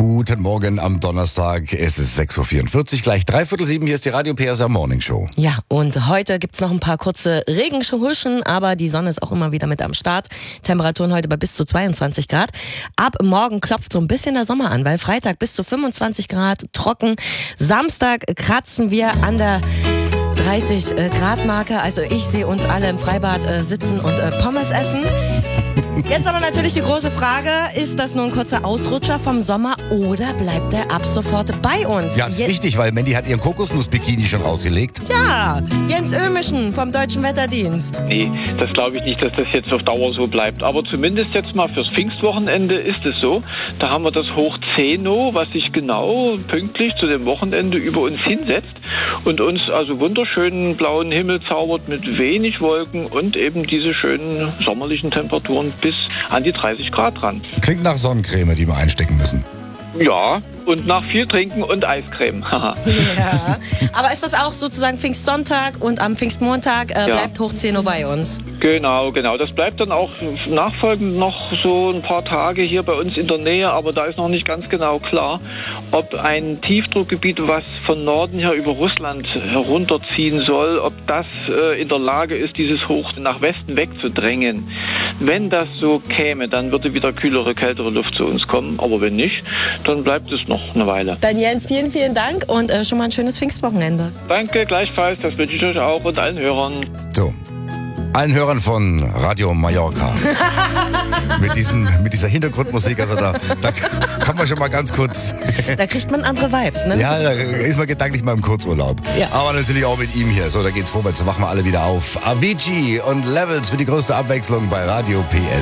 Guten Morgen am Donnerstag. Es ist 6.44 Uhr, gleich 6:45. Hier ist die Radio PSR Morning Show. Ja, und heute gibt's noch ein paar kurze Regenhuschen, aber die Sonne ist auch immer wieder mit am Start. Temperaturen heute bei bis zu 22 Grad. Ab morgen klopft so ein bisschen der Sommer an, weil Freitag bis zu 25 Grad, trocken. Samstag kratzen wir an der 30 Grad Marke. Also ich sehe uns alle im Freibad sitzen und Pommes essen. Jetzt aber natürlich die große Frage, ist das nur ein kurzer Ausrutscher vom Sommer oder bleibt der ab sofort bei uns? Ja, das ist wichtig, weil Mandy hat ihren Kokosnuss-Bikini schon rausgelegt. Ja, Jens Ömischen vom Deutschen Wetterdienst. Nee, das glaube ich nicht, dass das jetzt auf Dauer so bleibt. Aber zumindest jetzt mal fürs Pfingstwochenende ist es so. Da haben wir das Hoch Zeno, was sich genau pünktlich zu dem Wochenende über uns hinsetzt und uns also wunderschönen blauen Himmel zaubert mit wenig Wolken und eben diese schönen sommerlichen Temperaturen bis an die 30 Grad ran. Klingt nach Sonnencreme, die wir einstecken müssen. Ja, und nach viel Trinken und Eiscreme. Ja, aber ist das auch sozusagen Pfingstsonntag und am Pfingstmontag bleibt Hoch Zeno bei uns? Genau. Das bleibt dann auch nachfolgend noch so ein paar Tage hier bei uns in der Nähe, aber da ist noch nicht ganz genau klar, ob ein Tiefdruckgebiet, was von Norden her über Russland herunterziehen soll, ob das in der Lage ist, dieses Hoch nach Westen wegzudrängen. Wenn das so käme, dann würde wieder kühlere, kältere Luft zu uns kommen, aber wenn nicht, dann bleibt es noch eine Weile. Dann Jens, vielen, vielen Dank und schon mal ein schönes Pfingstwochenende. Danke, gleichfalls, das wünsche ich euch auch und allen Hörern. So, allen Hörern von Radio Mallorca. mit dieser Hintergrundmusik, also da kann man schon mal ganz kurz... Da kriegt man andere Vibes, ne? Ja, da ist man gedanklich mal im Kurzurlaub. Ja. Aber natürlich auch mit ihm hier. So, da geht's vorwärts, machen wir alle wieder auf. Avicii und Levels für die größte Abwechslung bei Radio PSR.